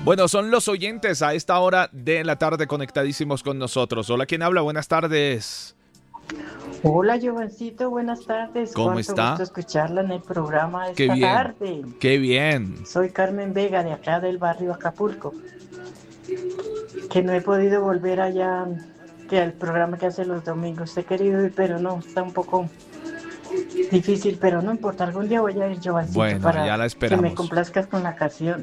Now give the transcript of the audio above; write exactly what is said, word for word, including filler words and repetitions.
Bueno, son los oyentes a esta hora de la tarde conectadísimos con nosotros. Hola, ¿quién habla? Buenas tardes. Hola, Giovancito, buenas tardes. ¿Cómo Cuánto está? gusto escucharla en el programa de Qué esta bien, tarde. qué bien. Soy Carmen Vega, de acá del barrio Acapulco, que no he podido volver allá, que al programa que hace los domingos. He querido ir, pero no, está un poco difícil, pero no importa. Algún día voy a ir, Giovancito, Bueno, para allá la que me esperamos. complazcas con la canción,